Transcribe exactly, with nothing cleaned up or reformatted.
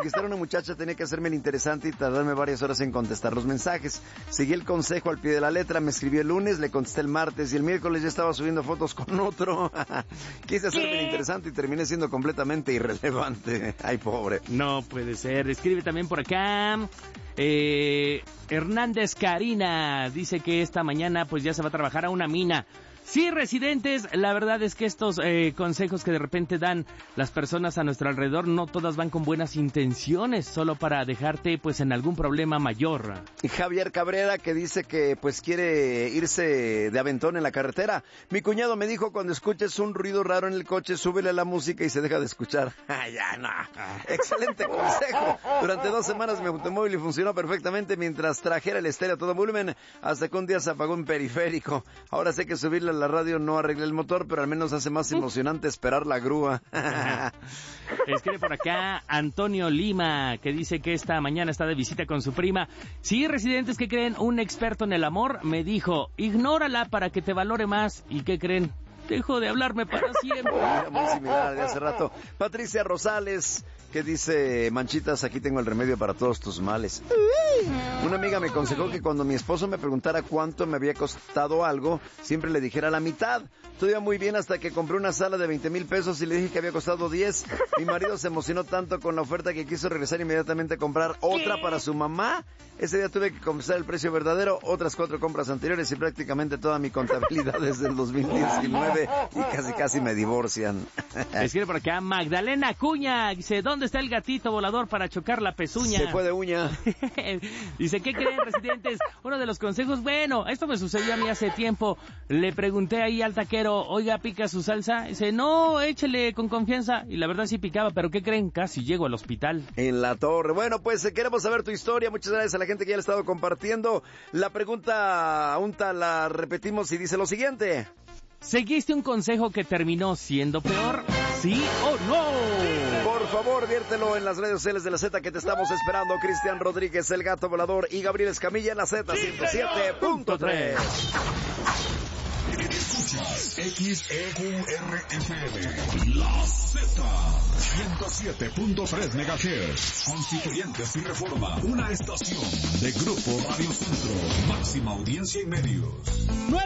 conquistar a una muchacha tenía que hacerme el interesante y tardarme varias horas en contestar los mensajes. Seguí el consejo al pie de la letra, me escribió el lunes, le contesté el martes y el miércoles ya estaba subiendo fotos con otro. Quise hacerme el interesante y terminé siendo completamente irrelevante. Ay, pobre. No puede ser. Escribe también por acá... Eh, Hernández Karina dice que esta mañana pues ya se va a trabajar a una mina. Sí, residentes, la verdad es que estos eh, consejos que de repente dan las personas a nuestro alrededor no todas van con buenas intenciones, solo para dejarte pues en algún problema mayor. Y Javier Cabrera que dice que pues quiere irse de aventón en la carretera. Mi cuñado me dijo, cuando escuches un ruido raro en el coche, súbele a la música y se deja de escuchar. Ah, ya, no. Excelente consejo. Durante dos semanas mi automóvil funcionó perfectamente mientras trajera el estéreo a todo volumen, hasta que un día se apagó un periférico. Ahora sé que subirle a la radio no arreglé el motor, pero al menos hace más emocionante esperar la grúa. Escribe por acá Antonio Lima, que dice que esta mañana está de visita con su prima. Sí, residentes, ¿qué creen? Un experto en el amor me dijo, ignórala para que te valore más. ¿Y qué creen? Dejó de hablarme para siempre. Mira, muy similar de hace rato. Patricia Rosales, que dice, Manchitas, aquí tengo el remedio para todos tus males. Una amiga me aconsejó que cuando mi esposo me preguntara cuánto me había costado algo, siempre le dijera la mitad. Todo iba muy bien hasta que compré una sala de veinte mil pesos y le dije que había costado diez. Mi marido se emocionó tanto con la oferta que quiso regresar inmediatamente a comprar otra para su mamá. Ese día tuve que confesar el precio verdadero, otras cuatro compras anteriores y prácticamente toda mi contabilidad desde el dos mil diecinueve y casi casi me divorcian. Escribe por acá Magdalena Cuña, dice, ¿dónde está el gatito volador para chocar la pezuña? Se fue de uña. Dice, ¿qué creen, residentes? Uno de los consejos, bueno, esto me sucedió a mí hace tiempo. Le pregunté ahí al taquero, oiga, ¿pica su salsa? Dice, no, échele con confianza. Y la verdad sí picaba, pero ¿qué creen? Casi llego al hospital. En la torre. Bueno, pues eh, queremos saber tu historia. Muchas gracias a la gente que ya le ha estado compartiendo. La pregunta, unta, la repetimos y dice lo siguiente. ¿Seguiste un consejo que terminó siendo peor? ¿Sí o no? Por favor, viértelo en las redes sociales de la Z, que te estamos esperando. Cristian Rodríguez, el gato volador, y Gabriel Escamilla en la Z ciento siete punto tres. Escuchas X E Q R F M, la Z, ciento siete punto tres megahertz. Constituyentes y Reforma, una estación de Grupo Radio Centro, máxima audiencia y medios.